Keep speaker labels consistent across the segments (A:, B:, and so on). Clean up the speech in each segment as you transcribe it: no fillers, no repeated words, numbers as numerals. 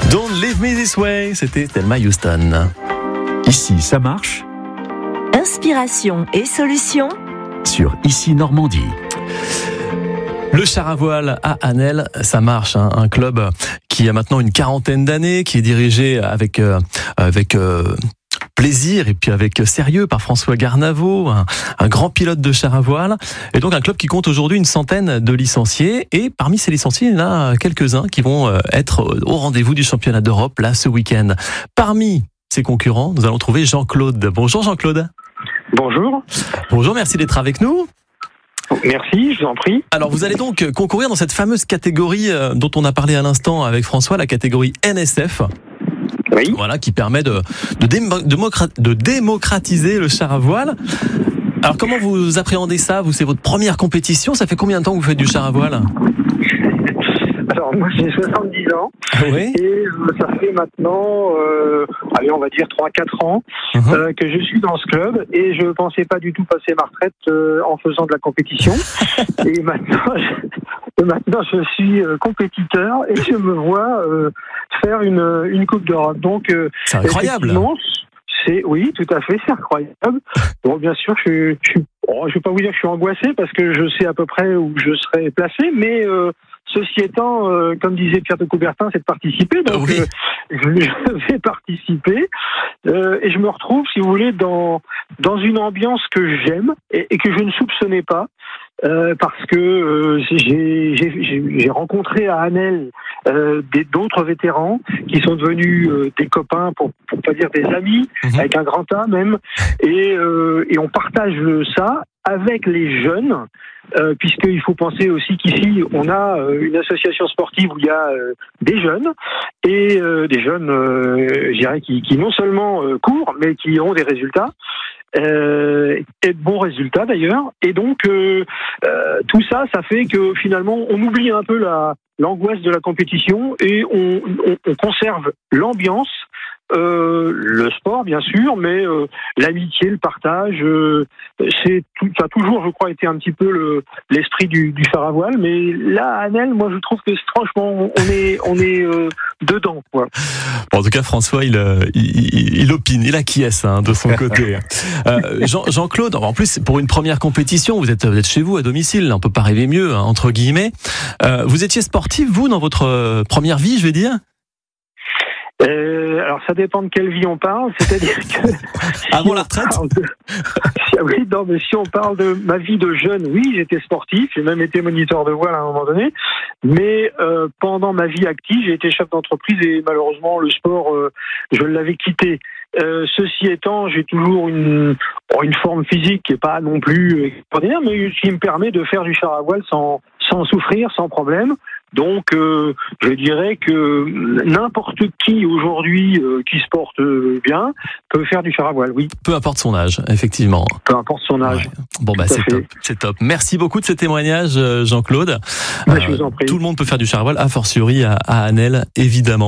A: Don't Leave Me This Way, c'était Thelma Houston.
B: Ici, ça marche.
C: Inspiration et solutions
B: Sur Ici Normandie.
A: Le char à voile à Anel, ça marche, hein, un club qui a maintenant une quarantaine d'années, qui est dirigé avec plaisir et puis avec sérieux par François Garnavaux, un grand pilote de char à voile, et donc un club qui compte aujourd'hui une centaine de licenciés, et parmi ces licenciés, il y en a quelques-uns qui vont être au rendez-vous du championnat d'Europe là ce week-end. Parmi ses concurrents, nous allons trouver Jean-Claude. Bonjour Jean-Claude.
D: Bonjour.
A: Bonjour, merci d'être avec nous.
D: Merci, je vous en prie.
A: Alors vous allez donc concourir dans cette fameuse catégorie dont on a parlé à l'instant avec François, la catégorie NSF.
D: Oui.
A: Voilà, qui permet de démocratiser le char à voile. Alors comment vous appréhendez ça ? C'est votre première compétition, ça fait combien de temps que vous faites du char à voile ?
D: Alors moi j'ai 70 ans
A: Oui.
D: et ça fait maintenant, on va dire 3-4 ans que je suis dans ce club, et je pensais pas du tout passer ma retraite en faisant de la compétition. Et maintenant je suis compétiteur et je me vois faire une Coupe d'Europe. Donc
A: c'est incroyable.
D: Oui, tout à fait, c'est incroyable. Bon, bien sûr, je vais pas vous dire que je suis angoissé parce que je sais à peu près où je serai placé, mais ceci étant, comme disait Pierre de Coubertin, c'est de participer. Donc,
A: oui.
D: Je vais participer et je me retrouve, si vous voulez, dans une ambiance que j'aime et que je ne soupçonnais pas. Parce que j'ai rencontré à Anel d'autres vétérans qui sont devenus des copains, pour pas dire des amis, avec un grand A même, et on partage ça avec les jeunes, puisqu'il faut penser aussi qu'ici on a une association sportive où il y a des jeunes, et des jeunes, je dirais, qui non seulement courent, mais qui ont des résultats. Et de bons résultats d'ailleurs, et donc tout ça fait que finalement on oublie un peu l'angoisse de la compétition et on conserve l'ambiance, le sport bien sûr, mais l'amitié, le partage, ça a toujours, je crois, été un petit peu l'esprit du char à voile. Mais là à Anel, moi je trouve que franchement on est dedans, quoi.
A: Bon, en tout cas, François, il opine, il acquiesce de son côté. Jean-Claude, en plus, pour une première compétition, vous êtes chez vous, à domicile, on peut pas rêver mieux, entre guillemets. Vous étiez sportif, vous, dans votre première vie, je vais dire ?
D: Alors ça dépend de quelle vie on parle, c'est-à-dire que
A: avant la retraite.
D: Si on parle de ma vie de jeune, oui, j'étais sportif, j'ai même été moniteur de voile à un moment donné, mais pendant ma vie active, j'ai été chef d'entreprise et malheureusement le sport, je l'avais quitté. Ceci étant, j'ai toujours une forme physique qui est pas non plus extraordinaire, mais qui me permet de faire du char à voile sans souffrir, sans problème. Donc, je dirais que n'importe qui aujourd'hui qui se porte bien peut faire du char à voile, oui.
A: Peu importe son âge, effectivement.
D: Peu importe son âge.
A: Ouais. Bon, c'est top. Merci beaucoup de ce témoignage, Jean-Claude.
D: Je vous en prie.
A: Tout le monde peut faire du char à voile, a fortiori à Anel, évidemment.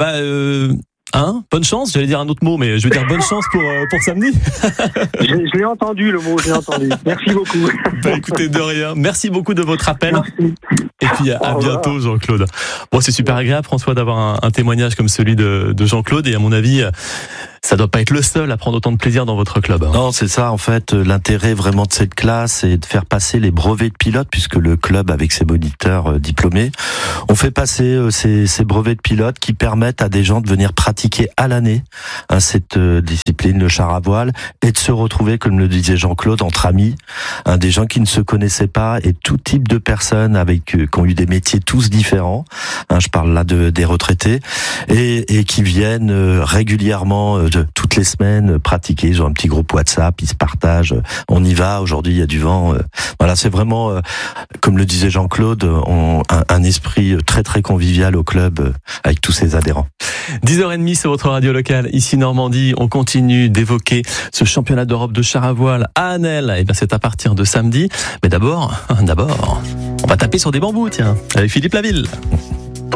A: Bonne chance, j'allais dire un autre mot, mais je veux dire bonne chance pour samedi.
D: Je l'ai entendu, le mot, je l'ai entendu. Merci beaucoup.
A: Écoutez, de rien. Merci beaucoup de votre appel.
D: Merci.
A: Et puis à bientôt, Jean-Claude. Bon, c'est super agréable, François, d'avoir un témoignage comme celui de Jean-Claude, et à mon avis, ça doit pas être le seul à prendre autant de plaisir dans votre club.
E: Non, c'est ça, en fait, l'intérêt vraiment de cette classe, c'est de faire passer les brevets de pilote, puisque le club, avec ses moniteurs diplômés, on fait passer ces brevets de pilote qui permettent à des gens de venir pratiquer à l'année cette discipline, le char à voile, et de se retrouver, comme le disait Jean-Claude, entre amis, des gens qui ne se connaissaient pas, et tout type de personnes qui ont eu des métiers tous différents. Je parle là des retraités, et qui viennent régulièrement toutes les semaines pratiquer. Ils ont un petit groupe WhatsApp, ils se partagent. On y va. Aujourd'hui, il y a du vent. Voilà, c'est vraiment, comme le disait Jean-Claude, un esprit très très convivial au club avec tous ses adhérents.
A: 10h30 sur votre radio locale, ici Normandie. On continue d'évoquer ce championnat d'Europe de char à voile à Anel. Et c'est à partir de samedi. Mais d'abord, on va taper sur des bambous, tiens, avec Philippe Laville.